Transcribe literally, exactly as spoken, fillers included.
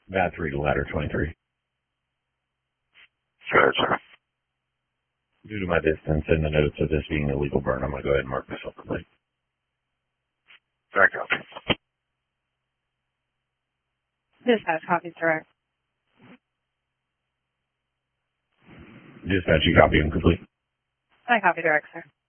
V A D three to ladder twenty-three. Go ahead, sir. Due to my distance and the notes of this being a legal burn, I'm going to go ahead and mark myself complete. Thank you. Dispatch copies direct. Dispatch, you copy and complete. I copy direct, sir.